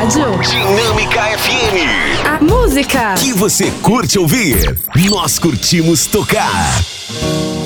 rádio. Dinâmica FM. A música Que você curte ouvir. Nós curtimos tocar.